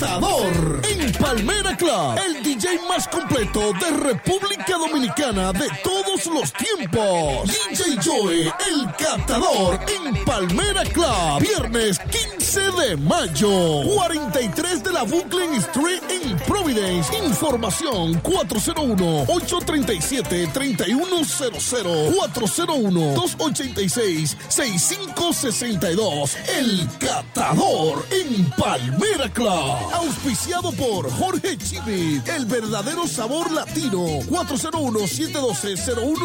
Catador en Palmera Club, el DJ más completo de República Dominicana de todos los tiempos. DJ Joe, el Catador en Palmera Club, viernes 15 de mayo, 43 de la Brooklyn Street en Providence. Información 401-837-3100, 401-286-6562. El Catador en Palmera Club, auspiciado por Jorge Chivis, el verdadero sabor latino. 401-712-01